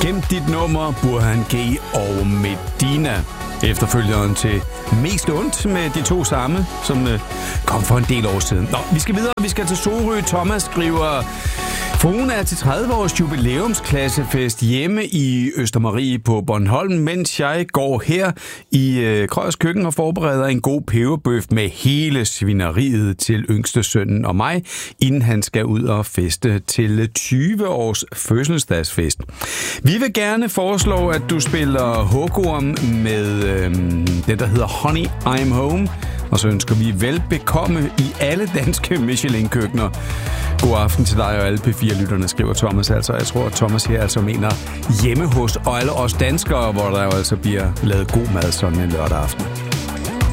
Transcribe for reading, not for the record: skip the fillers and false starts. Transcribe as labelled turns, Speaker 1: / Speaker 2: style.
Speaker 1: Gemt dit nummer, Burhan G og Medina. Efterfølgeren til Mest Ondt med de to samme, som kom for en del år siden. Nå, vi skal videre. Vi skal til Sorø. Thomas skriver: Fruen er til 30 års jubilæumsklassefest hjemme i Østermarie på Bornholm, mens jeg går her i Krøyers køkken og forbereder en god peberbøf med hele svineriet til yngste sønnen og mig, inden han skal ud og feste til 20 års fødselsdagsfest. Vi vil gerne foreslå, at du spiller Hugorm med det, der hedder Honey, I'm Home. Og så ønsker vi velbekomme i alle danske Michelin-køkkener. God aften til dig og alle P4-lytterne, skriver Thomas altså. Jeg tror, at Thomas her altså mener hjemme hos og alle os danskere, hvor der jo altså bliver lavet god mad sådan en lørdag aften.